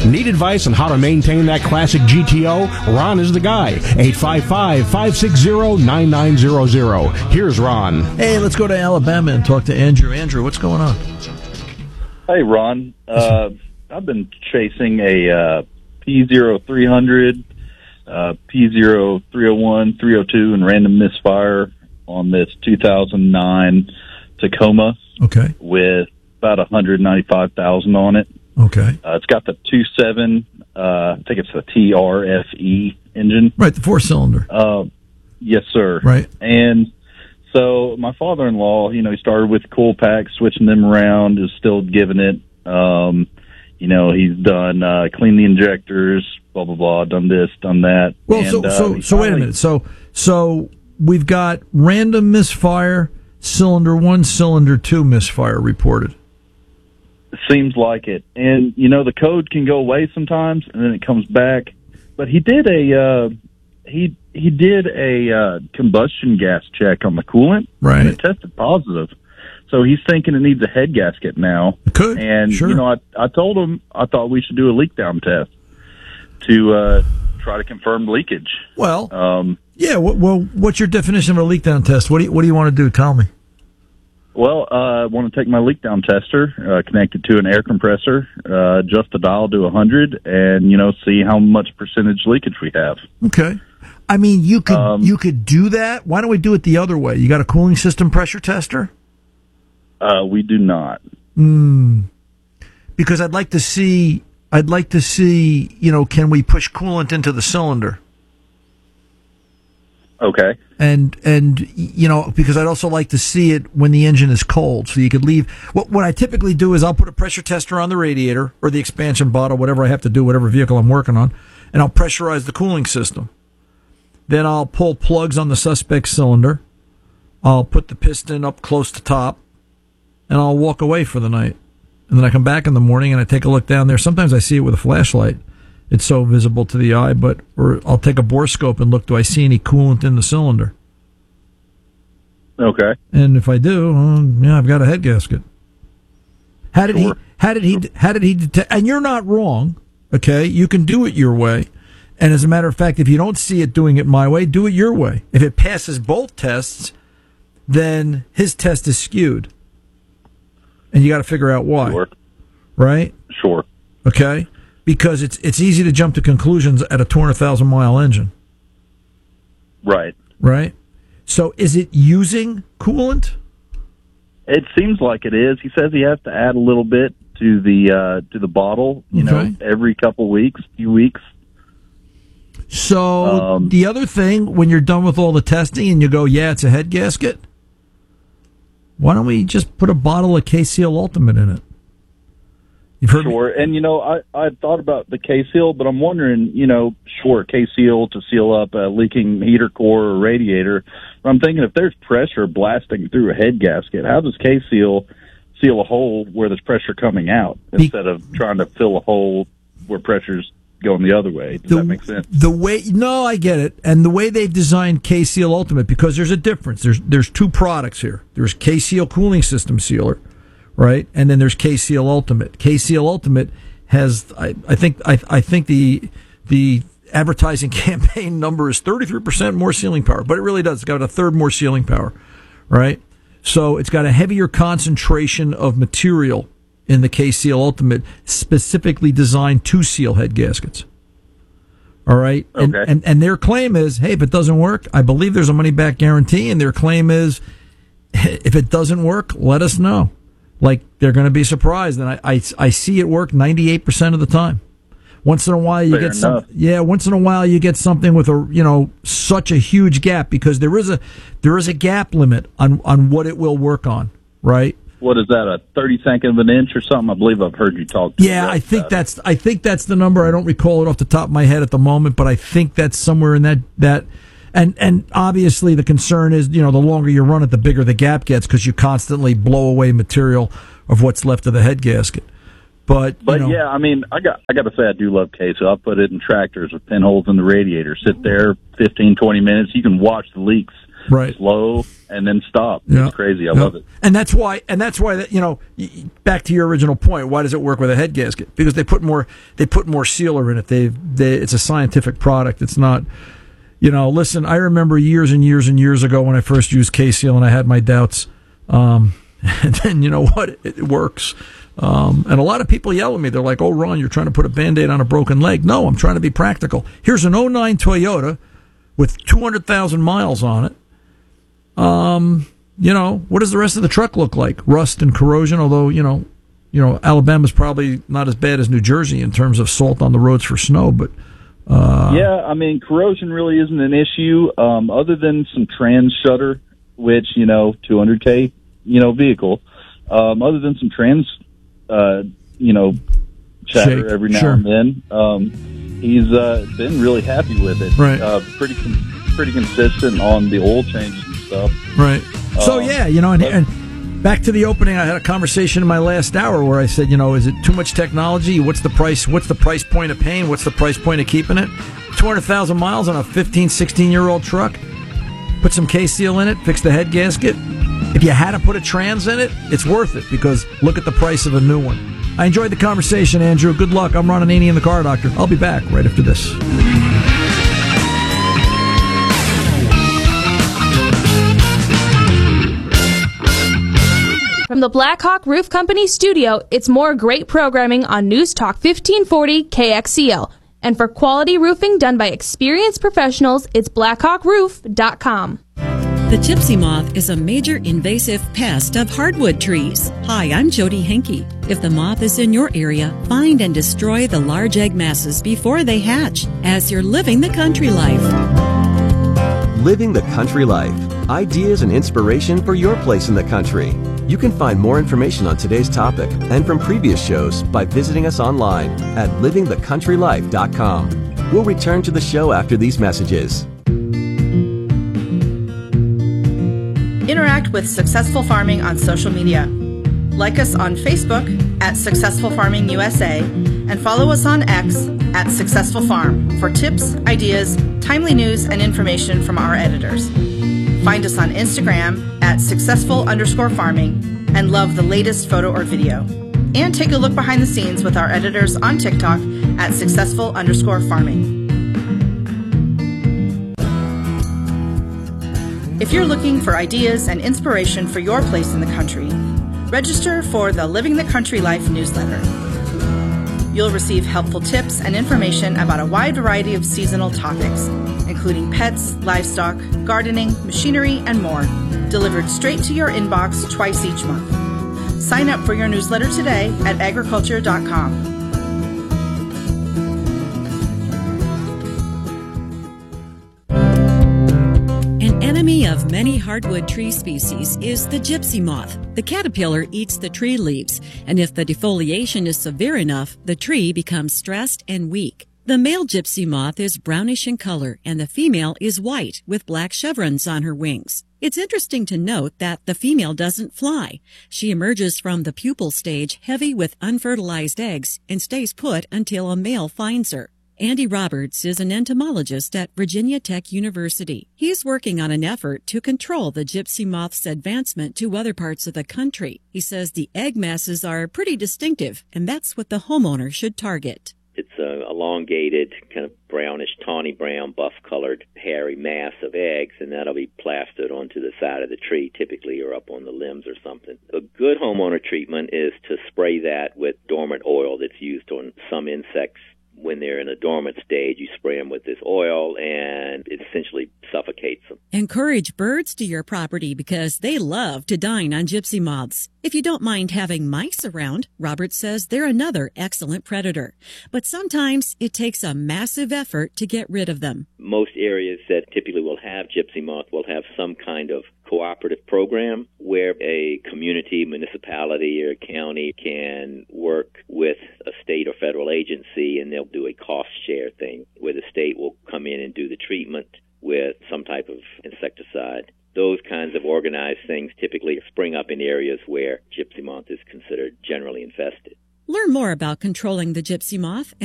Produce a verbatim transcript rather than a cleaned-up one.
Need advice on how to maintain that classic G T O? Ron is the guy. eight five five, five six zero, nine nine zero zero. Here's Ron. Hey, let's go to Alabama and talk to Andrew. Andrew, what's going on? Hey, Ron. Uh, I've been chasing a uh, P zero three hundred, uh, P zero three oh one, three oh two, and random misfire on this two thousand nine Tacoma. Okay. With about one hundred ninety-five thousand on it. Okay. Uh, it's got the two point seven, uh, I think it's the T R F E engine. Right, the four-cylinder. Uh, yes, sir. Right. And so my father-in-law, you know, he started with cool packs, switching them around, is still giving it. Um, you know, he's done uh, clean the injectors, blah, blah, blah, done this, done that. Well, and, so, uh, so, so finally, wait a minute. So, so we've got random misfire, cylinder one, cylinder two misfire reported. Seems like it. And, you know, the code can go away sometimes, and then it comes back. But he did a uh, he he did a uh, combustion gas check on the coolant, right? And it tested positive. So he's thinking it needs a head gasket now. It could. And, sure. you know, I, I told him I thought we should do a leak down test to uh, try to confirm leakage. Well, um, yeah. Well, well, what's your definition of a leak down test? What do you, what do you want to do? Tell me. Well, uh, I want to take my leak down tester, uh, connect it to an air compressor, uh, adjust the dial to one hundred, and, you know, see how much percentage leakage we have. Okay. I mean, you could Um, you could do that. Why don't we do it the other way? You got a cooling system pressure tester? Uh, we do not. Mm. Because I'd like to see, I'd like to see, you know, can we push coolant into the cylinder? Okay. And, and, you know, because I'd also like to see it when the engine is cold. So you could leave. What, what I typically do is I'll put a pressure tester on the radiator or the expansion bottle, whatever I have to do, whatever vehicle I'm working on, and I'll pressurize the cooling system. Then I'll pull plugs on the suspect cylinder. I'll put the piston up close to top, and I'll walk away for the night. And then I come back in the morning and I take a look down there. Sometimes I see it with a flashlight. It's so visible to the eye, but or I'll take a bore scope and look, do I see any coolant in the cylinder? Okay. And if I do, well, yeah, I've got a head gasket. How did Sure. he, how did he, how did he detect? And you're not wrong, okay? You can do it your way. And as a matter of fact, if you don't see it doing it my way, do it your way. If it passes both tests, then his test is skewed. And you got to figure out why. Sure. Right? Sure. Okay? Because it's it's easy to jump to conclusions at a two hundred thousand mile engine. Right. Right? So is it using coolant? It seems like it is. He says he has to add a little bit to the uh, to the bottle, you Okay. know, every couple weeks, few weeks. So Um, the other thing, when you're done with all the testing and you go, yeah, it's a head gasket, why don't we just put a bottle of K-Seal Ultimate in it? You've heard Sure. And, you know, I, I thought about the K-Seal, but I'm wondering, you know, sure, K-Seal to seal up a leaking heater core or radiator. But I'm thinking if there's pressure blasting through a head gasket, how does K-Seal seal a hole where there's pressure coming out instead of trying to fill a hole where pressure's going the other way? Does the, that make sense? The way, no, I get it. And the way they've designed K-Seal Ultimate, because there's a difference. There's there's two products here. There's K-Seal Cooling System Sealer, right? And then there's K-Seal Ultimate. K-Seal Ultimate has, I, I think, I, I think the the advertising campaign number is thirty-three percent more sealing power, but it really does. It's got a third more sealing power, right? So it's got a heavier concentration of material in the K-Seal Ultimate, specifically designed to seal head gaskets. All right? And, Okay. and and their claim is, hey, if it doesn't work, I believe there's a money-back guarantee, and their claim is, if it doesn't work, let us know. Like, they're going to be surprised, and I, I, I see it work ninety-eight percent of the time. Once in a while, you Fair get some, enough. yeah. Once in a while, you get something with a, you know, such a huge gap, because there is a there is a gap limit on on what it will work on, right? What is that, a thirty-second of an inch or something? I believe I've heard you talk to Yeah, Brett I think about it. that's I think that's the number. I don't recall it off the top of my head at the moment, but I think that's somewhere in that that. And and obviously the concern is, you know, the longer you run it, the bigger the gap gets, because you constantly blow away material of what's left of the head gasket. But But you know, yeah, I mean, I got I got to say I do love K-Seal. I put it in tractors with pinholes in the radiator. Sit there fifteen, twenty minutes. You can watch the leaks right. slow, and then stop. Yeah. It's crazy. I yeah. love it. And that's why, and that's why that, you know, back to your original point, why does it work with a head gasket? Because they put more, they put more sealer in it. They, they, it's a scientific product. It's not, you know, listen, I remember years and years and years ago when I first used K-Seal and I had my doubts. Um, and then, you know what? It, it works. Um, and a lot of people yell at me. They're like, oh, Ron, you're trying to put a Band-Aid on a broken leg. No, I'm trying to be practical. Here's an oh nine Toyota with two hundred thousand miles on it. Um, you know, what does the rest of the truck look like? Rust and corrosion, although, you know, you know, Alabama's probably not as bad as New Jersey in terms of salt on the roads for snow, but uh, yeah, I mean, corrosion really isn't an issue, um, other than some trans shutter, which, you know, two hundred K, you know, vehicle. Um, other than some trans, uh, you know, chatter Shake, every now sure. and then, um, he's uh, been really happy with it. Right. Uh, pretty, con- pretty consistent on the oil changes and stuff. Right. So, Um, yeah, you know, and, but- and back to the opening, I had a conversation in my last hour where I said, you know, is it too much technology? What's the price? What's the price point of paying? What's the price point of keeping it? two hundred thousand miles on a fifteen, sixteen-year-old truck. Put some K-Seal in it, fix the head gasket. If you had to put a trans in it, it's worth it because look at the price of a new one. I enjoyed the conversation, Andrew. Good luck. I'm Ron Ananian, the Car Doctor. I'll be back right after this. From the Blackhawk Roof Company studio, it's more great programming on News Talk fifteen forty K X C L. And for quality roofing done by experienced professionals, it's blackhawk roof dot com. The gypsy moth is a major invasive pest of hardwood trees. Hi, I'm Jody Henke. If the moth is in your area, find and destroy the large egg masses before they hatch, as you're living the country life. Living the Country Life. Ideas and inspiration for your place in the country. You can find more information on today's topic and from previous shows by visiting us online at living the country life dot com. We'll return to the show after these messages. Interact with Successful Farming on social media. Like us on Facebook at Successful Farming U S A and follow us on X at Successful Farm for tips, ideas, timely news, and information from our editors. Find us on Instagram at successful underscore farming and love the latest photo or video. And take a look behind the scenes with our editors on TikTok at successful underscore farming. If you're looking for ideas and inspiration for your place in the country, register for the Living the Country Life newsletter. You'll receive helpful tips and information about a wide variety of seasonal topics, including pets, livestock, gardening, machinery, and more, delivered straight to your inbox twice each month. Sign up for your newsletter today at agriculture dot com. An enemy of many hardwood tree species is the gypsy moth. The caterpillar eats the tree leaves, and if the defoliation is severe enough, the tree becomes stressed and weak. The male gypsy moth is brownish in color, and the female is white with black chevrons on her wings. It's interesting to note that the female doesn't fly. She emerges from the pupal stage heavy with unfertilized eggs and stays put until a male finds her. Andy Roberts is an entomologist at Virginia Tech University. He's working on an effort to control the gypsy moth's advancement to other parts of the country. He says the egg masses are pretty distinctive, and that's what the homeowner should target. It's an elongated, kind of brownish, tawny brown, buff-colored, hairy mass of eggs, and that'll be plastered onto the side of the tree, typically, or up on the limbs or something. A good homeowner treatment is to spray that with dormant oil that's used on some insects. When they're in a dormant stage, you spray them with this oil, and it essentially suffocates them. Encourage birds to your property because they love to dine on gypsy moths. If you don't mind having mice around, Roberts says they're another excellent predator. But sometimes it takes a massive effort to get rid of them. Most areas that typically will have gypsy moth will have some kind of cooperative program where a community, municipality, or county can work with a state or federal agency, and they'll do a cost share thing where the state will come in and do the treatment with some type of insecticide. Those kinds of organized things typically spring up in areas where gypsy moth is considered generally infested. Learn more about controlling the gypsy moth